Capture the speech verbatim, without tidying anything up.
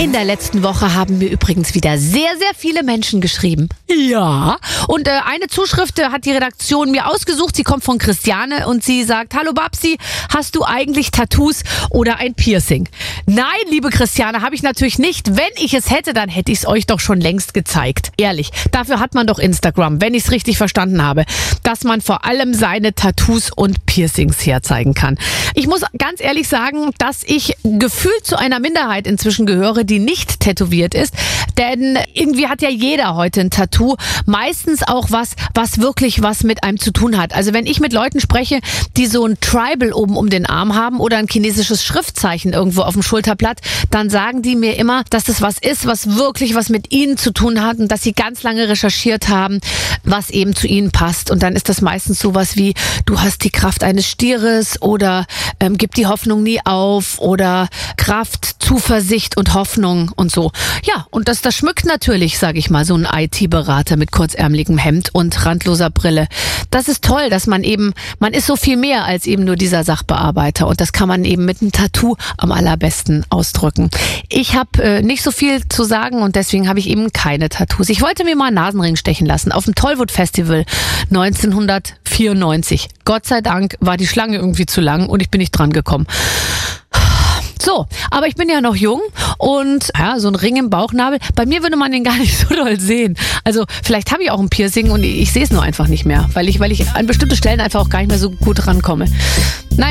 In der letzten Woche haben mir übrigens wieder sehr, sehr viele Menschen geschrieben. Ja. Und äh, eine Zuschrift äh, hat die Redaktion mir ausgesucht. Sie kommt von Christiane und sie sagt: Hallo Babsi, hast du eigentlich Tattoos oder ein Piercing? Nein, liebe Christiane, habe ich natürlich nicht. Wenn ich es hätte, dann hätte ich es euch doch schon längst gezeigt. Ehrlich, dafür hat man doch Instagram, wenn ich es richtig verstanden habe, dass man vor allem seine Tattoos und Piercings herzeigen kann. Ich muss ganz ehrlich sagen, dass ich gefühlt zu einer Minderheit inzwischen gehöre, die nicht tätowiert ist, denn irgendwie hat ja jeder heute ein Tattoo, meistens auch was, was wirklich was mit einem zu tun hat. Also wenn ich mit Leuten spreche, die so ein Tribal oben um den Arm haben oder ein chinesisches Schriftzeichen irgendwo auf dem Schulterblatt, dann sagen die mir immer, dass das was ist, was wirklich was mit ihnen zu tun hat und dass sie ganz lange recherchiert haben, was eben zu ihnen passt. Und dann ist das meistens sowas wie: Du hast die Kraft eines Stieres oder ähm, gib die Hoffnung nie auf oder Kraft, Zuversicht und Hoffnung und so. Ja, und das, das schmückt natürlich, sage ich mal, so ein I T-Berater mit kurzärmeligem Hemd und randloser Brille. Das ist toll, dass man eben, man ist so viel mehr als eben nur dieser Sachbearbeiter und das kann man eben mit einem Tattoo am allerbesten ausdrücken. Ich habe äh, nicht so viel zu sagen und deswegen habe ich eben keine Tattoos. Ich wollte mir mal einen Nasenring stechen lassen auf dem Tollwood Festival neunzehnhundertvierundneunzig. Gott sei Dank war die Schlange irgendwie zu lang und ich bin nicht dran gekommen. So, aber ich bin ja noch jung und ja, so ein Ring im Bauchnabel, bei mir würde man den gar nicht so doll sehen. Also vielleicht habe ich auch ein Piercing und ich sehe es nur einfach nicht mehr, weil ich, weil ich an bestimmte Stellen einfach auch gar nicht mehr so gut rankomme. Nein.